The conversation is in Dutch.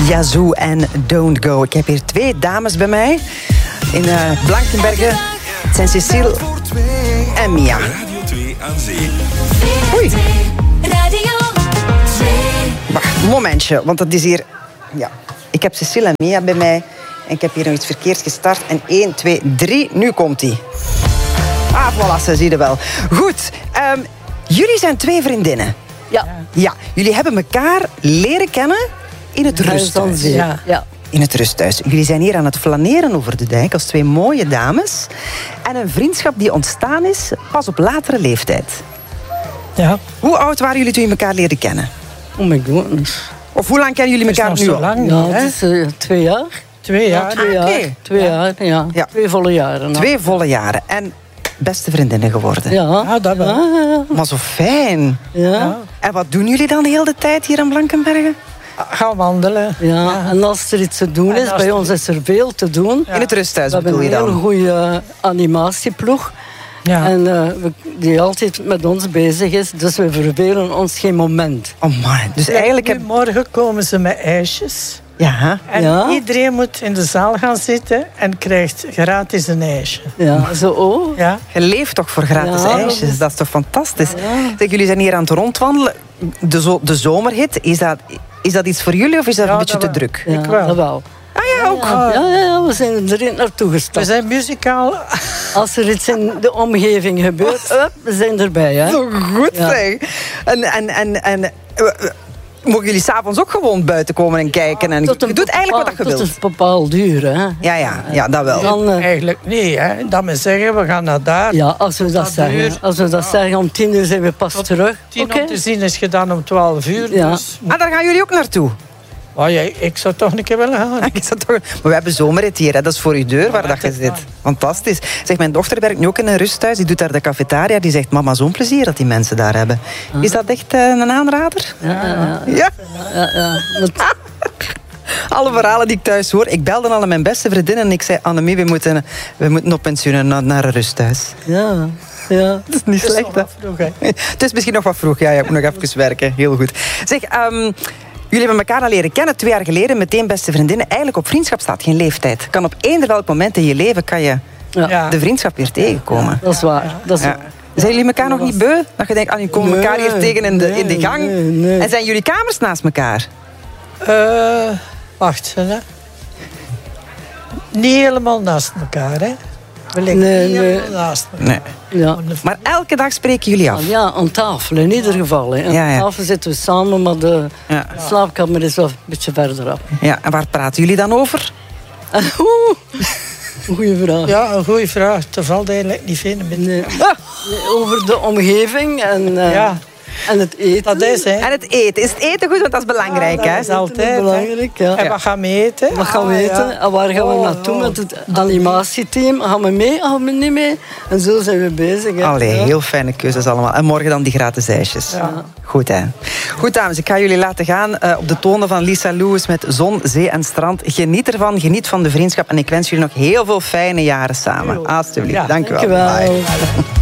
Yazoo en Don't Go. Ik heb hier 2 dames bij mij in Blankenberge. Het zijn Cecile en Mia. Radio 2 aan Zee. Oei. Wacht, een momentje, want dat is hier... Ja. Ik heb Cecile en Mia bij mij. En ik heb hier nog iets verkeerd gestart. En 1, 2, 3, nu komt-ie. Ah, voilà, ze zie je wel. Goed, jullie zijn 2 vriendinnen. Ja, jullie hebben elkaar leren kennen in het rusthuis. Ja. In het rusthuis. Jullie zijn hier aan het flaneren over de dijk als 2 mooie dames. En een vriendschap die ontstaan is pas op latere leeftijd. Ja. Hoe oud waren jullie toen je elkaar leerde kennen? Oh my goodness. Of hoe lang kennen jullie elkaar Dat is nu nog al? zo lang, Ja, hè? het is 2 jaar. 2 jaar. 2 jaar. oké. 2 jaar, ja. Ja. 2 volle jaren. 2 volle jaren. En beste vriendinnen geworden. Ja. Ja, dat wel. Ja. Maar zo fijn. Ja. En wat doen jullie dan de hele tijd hier aan Blankenberge? Gaan wandelen. Ja, en als er iets te doen En is, als bij er- ons is er veel te doen. In het rusthuis We hebben bedoel je een hele dan? goede animatieploeg. Ja. En die altijd met ons bezig is. Dus we vervelen ons geen moment. Oh man, dus eigenlijk Nu heb... morgen komen ze met ijsjes. Ja, En Ja. iedereen moet in de zaal gaan zitten en krijgt gratis een ijsje. Ja, zo. Oh. Ja. je leeft toch voor gratis Ja, dat ijsjes? is- Dat is toch fantastisch? Zeg, jullie zijn hier aan het rondwandelen. De zomerhit, is dat iets voor jullie of is dat Ja, een beetje dat te wel. druk? Ja, Ik wel. dat wel. Ah ja, ook. Ja, we zijn er erin naartoe We gestapt. zijn muzikaal. Als er iets in de omgeving gebeurt, we zijn erbij. Hè? Zo goed Ja. zeg. En mogen jullie s'avonds ook gewoon buiten komen en kijken? En je doet eigenlijk wat je Tot wilt. een bepaald uur. Hè? Ja, dat wel. Dan, Eigenlijk niet, hè. Dat we zeggen, we gaan naar daar. ja, als we dat Tot zeggen. uur. Als we dat zeggen, om 10 uur zijn we pas terug. 10 Oké. om te zien is gedaan om 12 uur. Ja. Dus Ah, daar gaan jullie ook naartoe? oh, ja, ik zou toch een keer willen gaan. Is dat toch... Maar we hebben zomerrit hier, hè. Dat is voor uw deur waar dat je zit. Fantastisch. Zeg, mijn dochter werkt nu ook in een rusthuis. Die doet daar de cafetaria. Die zegt, mama, zo'n plezier dat die mensen daar hebben. Is dat echt een aanrader? Ja. Ja. Dat- Alle verhalen die ik thuis hoor. Ik belde al aan mijn beste vriendin en ik zei, Annemie, we moeten op pensioen naar een rusthuis. ja. Dat is niet slecht, hè? Vroeg, hè. Het is misschien nog wat vroeg. Ja, je moet nog even werken. Heel goed. Zeg, jullie hebben elkaar al leren kennen 2 jaar geleden. Meteen beste vriendinnen. Eigenlijk op vriendschap staat geen leeftijd. Kan op eender welk moment in je leven kan je Ja. de vriendschap weer tegenkomen. Dat is waar. Dat is Ja. waar. Zijn jullie elkaar nog niet beu? Dat je denkt, je komen elkaar hier tegen in de gang. nee. En zijn jullie kamers naast elkaar? Wacht, hè. Niet helemaal naast elkaar, hè. We liggen Nee, niet nee. helemaal naast elkaar. Nee. Ja. Maar elke dag spreken jullie af. Ja, aan tafel in ieder geval. Hè. Aan Ja, ja. tafel zitten we samen, maar de Ja. slaapkamer is wel een beetje verderaf. Ja, en waar praten jullie dan over? Goeie vraag. Ja, een goede vraag. Er valt eigenlijk niet veel met. Nee. Over de omgeving en, Ja. en het eten. Dat is, hè. En het eten. Is het eten goed? Want dat is belangrijk, Ja, hè? dat is al- Dat is altijd, hè. belangrijk, ja. En wat gaan we eten? Wat gaan we Ah, eten? ja. En waar gaan we Oh, naartoe oh. met het animatieteam? Gaan we mee? Gaan we niet mee? En zo zijn we bezig. Hè. Allee, Ja. heel fijne keuzes allemaal. En morgen dan die gratis ijsjes. Ja. Goed, hè? Goed, dames. Ik ga jullie laten gaan op de tonen van Lisa Lewis met Zon, Zee en Strand. Geniet ervan, geniet van de vriendschap. En ik wens jullie nog heel veel fijne jaren samen. Alsjeblieft. Ja, Dank u wel. Dankjewel. Bye.